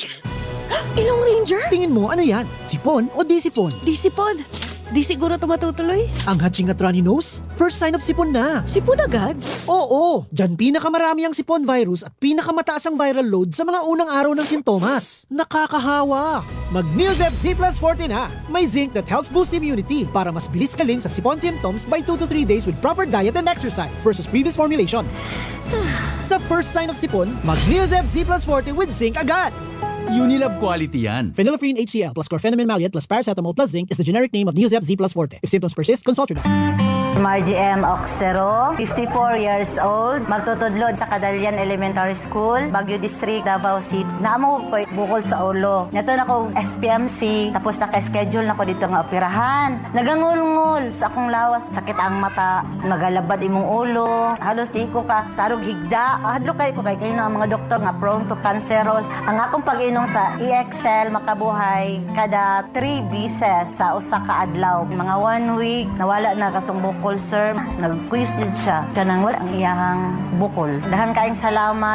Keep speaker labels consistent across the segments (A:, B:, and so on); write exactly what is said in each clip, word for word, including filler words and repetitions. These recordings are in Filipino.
A: Ilong Ranger?
B: Tingin mo, ano yan? Sipon o di sipon?
A: Di sipon. Di siguro ito matutuloy.
B: Ang hatching at runny nose? First sign of sipon na.
A: Sipon agad?
B: Oo, dyan pinakamarami ang sipon virus at pinakamataas ang viral load sa mga unang araw ng sintomas. Nakakahawa! Mag-Neozeb Z plus forty na! May zinc that helps boost immunity para mas bilis kaling sa sipon symptoms by two to three days with proper diet and exercise versus previous formulation. Sa first sign of sipon, mag-Neozeb Z plus forty with zinc agad!
C: Unilab quality yan.
B: Phenylephrine H C l plus chlorpheniramine maleate plus paracetamol plus zinc is the generic name of Neozeb Z plus forte. If symptoms persist, consult your doctor.
D: Margie M. Oxtero, fifty-four years old, magtutudlod sa Cadalian Elementary School, Baguio District, Davao City. Naamo ko bukol sa ulo. Nato na ko S P M C, tapos naka-schedule na ko dito nga operahan. Nagangul-ngul sa akong lawas, sakit ang mata, magalabad imong ulo, halos di ko ka tarog higda. Hadlo kay ko kay kayo na mga doktor nga prone to cancerous. Ang akong pag-inom sa E X L makabuhay kada three beses sa usa ka adlaw. Mga one week, nawala na katong bukol. Sir, nag-quiz din siya. Kanang wala ang iyahang bukol. Dahan kaing salamat.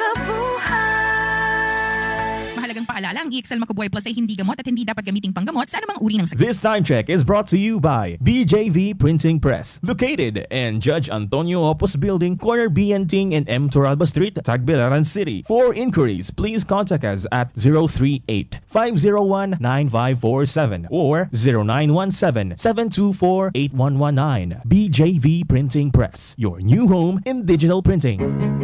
E: Mahalagang paalala, ang E X L Makubuhay Plus ay hindi gamot at hindi dapat gamiting panggamot sa anumang uri ng sakit.
F: This time check is brought to you by B J V Printing Press, located in Judge Antonio Opus Building, corner B N Ting and M. Toralba Street, Tagbilaran City. For inquiries, please contact us at zero three eight, five zero one, nine five four seven or zero nine one seven, seven two four, eight one one nine. B J V Printing Press, your new home in digital printing.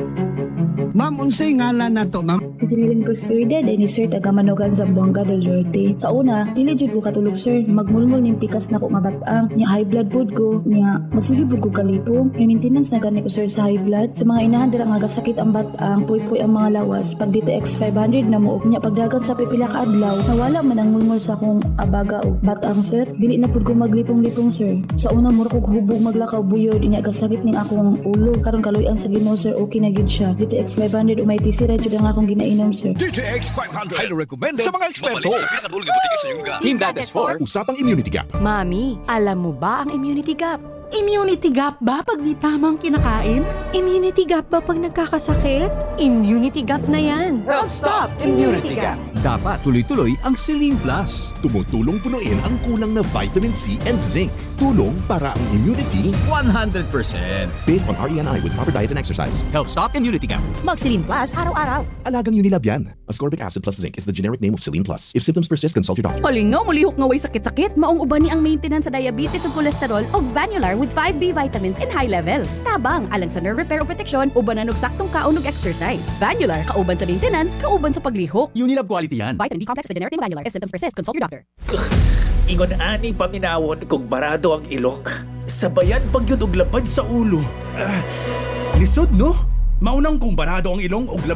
G: Ma'am, unsay ngalan na to, ma'am?
H: Engineering Prosperidad ay ni Sir Tagamanogan sa Buanga del Norte. Sa una, dili jud ko katulog sir, magmulmul ning pikas na ko mabatang, nya high blood pod ko, nya magsige pod ko kalipo. May maintenance na gani ko sir sa high blood. Sa mga inahan dira nga gasakit ang batang, puy-puy ang mga lawas. Pag D T X five hundred na mo nya pagdagan sa pipila ka adlaw, nawala man ang mulmul sa akong abaga o batang sir. Dili na pod ko maglipong-lipong sir. Sa una mura ko hubog maglakaw buyod, nya gasakit ning akong ulo. Karon kaluy-an sa Ginoo sir, okay na gid siya. D T X five hundred umay tisira jud ang akong ginainom sir.
I: D T X five hundred highly recommended sa mga eksperto.
J: Team that is for
I: Usapang Immunity Gap.
A: Mami, alam mo ba ang immunity gap?
K: Immunity gap ba pag di tamang kinakain?
A: Immunity gap ba pag nagkakasakit? Immunity gap na yan.
I: Health Stop Immunity Gap.
C: Dapat tuloy-tuloy ang Celine Plus.
I: Tumutulong punuin ang kulang na vitamin C and zinc. Tulong para ang immunity
C: one hundred percent.
I: based on R E N I with proper diet and exercise.
C: Help stop immunity gap.
A: Mag Celine Plus araw-araw.
I: Alagang Unilab yan. Ascorbic acid plus zinc is the generic name of Celine Plus. If symptoms persist, consult your doctor.
L: Palingaw, mulihok nga way sakit-sakit. Maong uban ni ang maintenance sa diabetes ug kolesterol o Vanular with five B vitamins in high levels. Tabang, alang sa nerve repair o protection, ubanan og saktong kaon ug exercise. Vanular, kauban sa maintenance, kauban sa paglihok.
C: Unilab quality yan.
L: Vitamin B complex, the generic name Vanular. If symptoms persist, consult your doctor.
M: Ingon ani paminawon kung barado ang ilok. Sabayan pagyud og lapad sa ulo. Uh, lisod no? Maunang kung barado ang ilong og